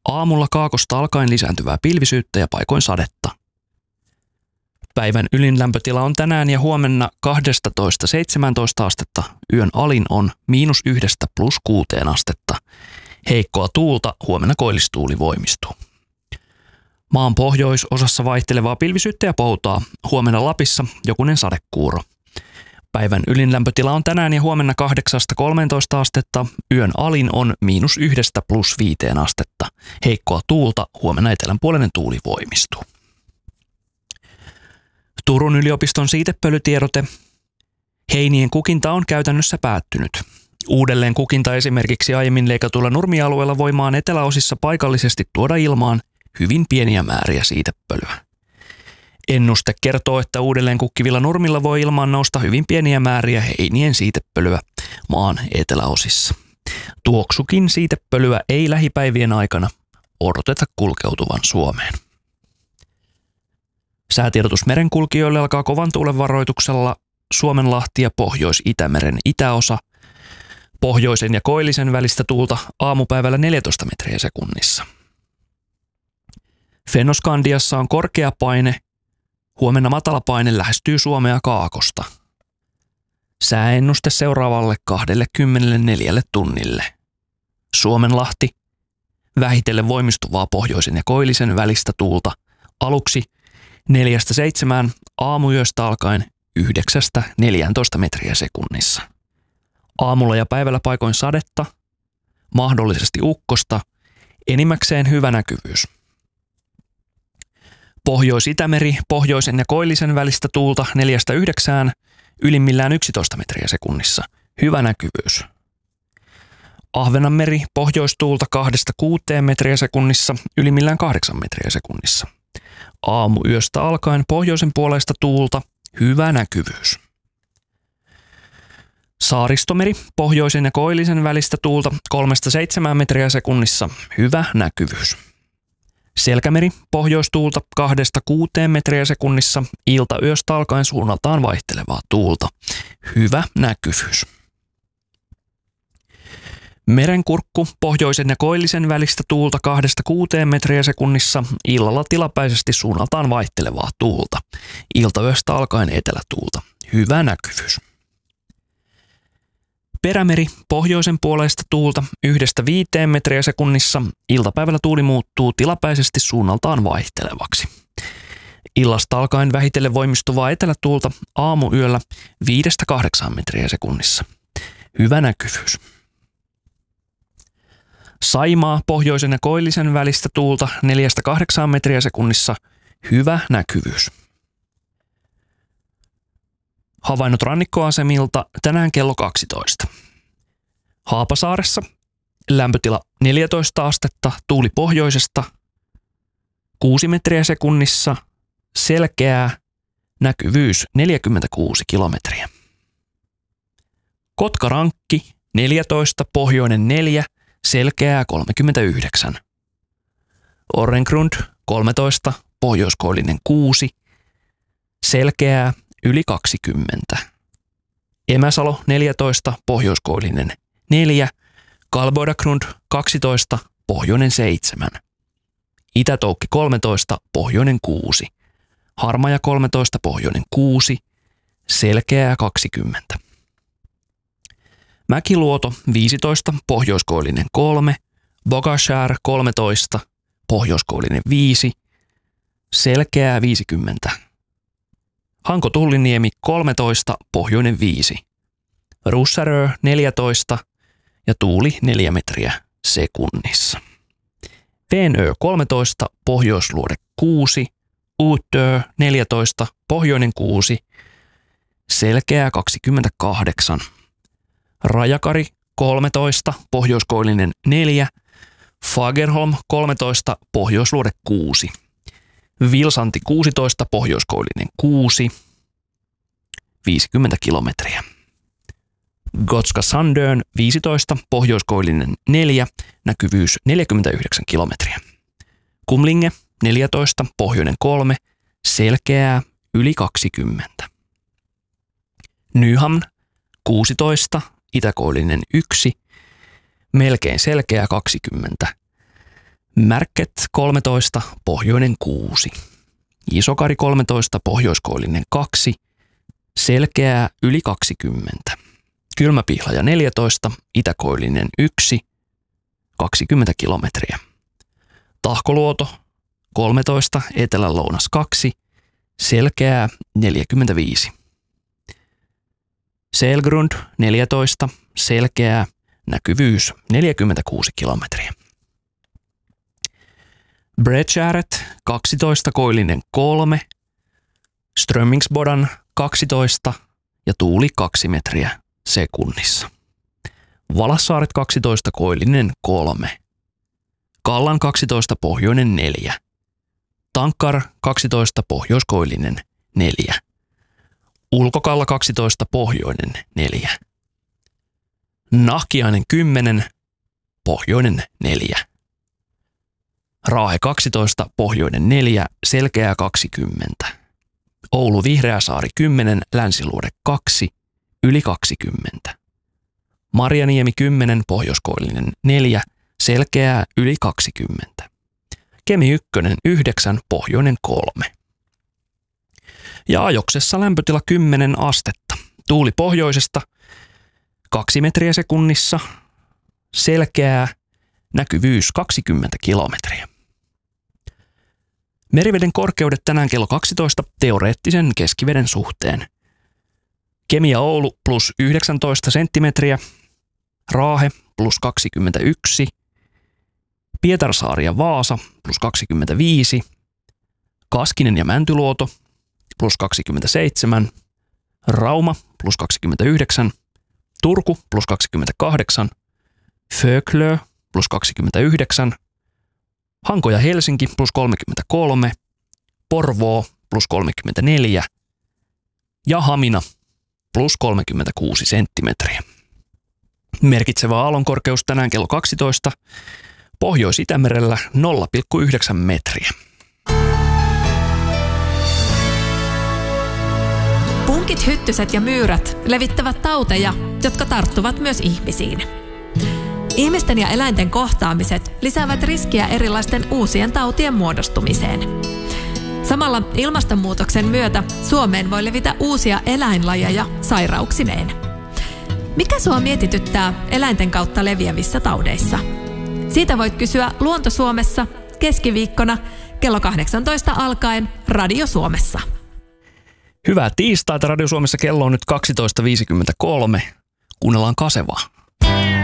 Aamulla kaakosta alkaen lisääntyvää pilvisyyttä ja paikoin sadetta. Päivän ylin lämpötila on tänään ja huomenna 12–17 astetta. Yön alin on -1 + 6 astetta. Heikkoa tuulta, huomenna koillistuuli voimistuu. Maan pohjoisosassa vaihtelevaa pilvisyyttä ja poutaa. Huomenna Lapissa jokunen sadekuuro. Päivän ylin lämpötila on tänään ja huomenna 8–13 astetta. Yön alin on -1 + 5 astetta. Heikkoa tuulta, huomenna etelänpuolinen tuuli voimistuu. Turun yliopiston siitepölytiedote. Heinien kukinta on käytännössä päättynyt. Uudelleen kukinta esimerkiksi aiemmin leikatuilla nurmialueilla voi maan eteläosissa paikallisesti tuoda ilmaan hyvin pieniä määriä siitepölyä. Ennuste kertoo, että uudelleen kukkivilla nurmilla voi ilmaan nousta hyvin pieniä määriä heinien siitepölyä maan eteläosissa. Tuoksukin siitepölyä ei lähipäivien aikana odoteta kulkeutuvan Suomeen. Säätiedotus merenkulkijoille alkaa kovan tuulen varoituksella Suomenlahti ja Pohjois-Itämeren itäosa. Pohjoisen ja koillisen välistä tuulta aamupäivällä 14 metriä sekunnissa. Fennoskandiassa on korkea paine. Huomenna matala paine lähestyy Suomea kaakosta. Sääennuste seuraavalle 24 tunnille. Suomenlahti. Vähitellen voimistuvaa pohjoisen ja koillisen välistä tuulta. Aluksi 4–7, aamuyöstä alkaen 9–14 metriä sekunnissa. Aamulla ja päivällä paikoin sadetta, mahdollisesti ukkosta, enimmäkseen hyvä näkyvyys. Pohjois-Itämeri, pohjoisen ja koillisen välistä tuulta 4–9, ylimmillään 11 metriä sekunnissa. Hyvä näkyvyys. Ahvenanmeri, pohjoistuulta 2–6 metriä sekunnissa, ylimmillään 8 metriä sekunnissa. Aamuyöstä alkaen pohjoisen puoleista tuulta, hyvä näkyvyys. Saaristomeri, pohjoisen ja koillisen välistä tuulta 3–7 metriä sekunnissa, hyvä näkyvyys. Selkämeri, pohjoistuulta 2–6 metriä sekunnissa, iltayöstä alkaen suunnaltaan vaihtelevaa tuulta, hyvä näkyvyys. Merenkurkku, pohjoisen ja koillisen välistä tuulta 2–6 metriä sekunnissa, illalla tilapäisesti suunnaltaan vaihtelevaa tuulta, iltayöstä alkaen etelätuulta, hyvä näkyvyys. Perämeri, pohjoisen puoleista tuulta 1–5 metriä sekunnissa, iltapäivällä tuuli muuttuu tilapäisesti suunnaltaan vaihtelevaksi. Illasta alkaen vähitellen voimistuvaa etelätuulta aamuyöllä 5–8 metriä sekunnissa, hyvä näkyvyys. Saimaa, pohjoisen ja koillisen välistä tuulta 4–8 metriä sekunnissa, hyvä näkyvyys. Havainnot rannikkoasemilta tänään kello 12. Haapasaaressa lämpötila 14 astetta, tuuli pohjoisesta 6 metriä sekunnissa, selkeää, näkyvyys 46 kilometriä. Kotkarankki 14, pohjoinen 4, selkeää 39. Orrengrund 13, pohjoiskoillinen 6, selkeää yli 20. Emäsalo 14, pohjoiskoillinen 4, Kalboidagrund 12, pohjoinen 7. Itätoukki 13, pohjoinen 6. Harmaja 13, pohjoinen 6, selkeää 20. Mäkiluoto 15, pohjoiskoillinen 3, Bogashär 13, pohjoiskoillinen 5, selkeää 50. Hanko-Tulliniemi 13, pohjoinen 5. Russarö 14 ja tuuli 4 metriä sekunnissa. Venö 13, pohjoisluode 6, Uutö 14, pohjoinen 6, selkeää 28. Rajakari 13, pohjoiskoillinen 4, Fagerholm 13, pohjoisluode 6. Vilsanti 16, pohjoiskoillinen 6, 50 kilometriä. Gotska Sandön 15, pohjoiskoillinen 4, näkyvyys 49 kilometriä. Kumlinge 14, pohjoinen 3, selkeää yli 20. Nyhamn 16, itäkoillinen 1, melkein selkeä 20. Märket 13, pohjoinen 6. Isokari 13, pohjoiskoillinen 2. Selkeää yli 20. Kylmäpihlaja 14, itäkoillinen 1, 20 kilometriä. Tahkoluoto 13, etelä-lounas 2, selkeää 45. Selgrund 14, selkeää, näkyvyys 46 kilometriä. Bredgäret 12, koillinen 3, Strömmingsbodan 12 ja tuuli 2 metriä sekunnissa. Valassaaret 12, koillinen 3. Kallan 12, pohjoinen 4. Tankkar 12, pohjoiskoillinen 4. Ulkokalla 12, pohjoinen 4. Nahkiainen 10, pohjoinen 4. Raahe 12, pohjoinen 4, selkeää 20. Oulu Vihreäsaari 10, Länsiluode 2, yli 20. Marjaniemi 10, pohjoiskoillinen 4, selkeää yli 20. Kemi 1, 9, pohjoinen 3. Ja Ajoksessa lämpötila 10 astetta. Tuuli pohjoisesta 2 metriä sekunnissa, selkeää, näkyvyys 20 kilometriä. Meriveden korkeudet tänään kello 12 teoreettisen keskiveden suhteen. Kemi ja Oulu plus 19 senttimetriä, Raahe plus 21, Pietarsaari ja Vaasa plus 25, Kaskinen ja Mäntyluoto plus 27, Rauma plus 29, Turku plus 28, Föglö plus 29, Hanko ja Helsinki plus 33, Porvoo plus 34 ja Hamina plus 36 senttimetriä. Merkitsevä aallonkorkeus tänään kello 12, Pohjois-Itämerellä 0,9 metriä. Punkit, hyttyset ja myyrät levittävät tauteja, jotka tarttuvat myös ihmisiin. Ihmisten ja eläinten kohtaamiset lisäävät riskiä erilaisten uusien tautien muodostumiseen. Samalla ilmastonmuutoksen myötä Suomeen voi levitä uusia eläinlajeja sairauksineen. Mikä sua mietityttää eläinten kautta leviävissä taudeissa? Siitä voit kysyä Luonto Suomessa keskiviikkona kello 18 alkaen Radio Suomessa. Hyvää tiistaita Radio Suomessa, kello on nyt 12.53. Kuunnellaan Kasevaa.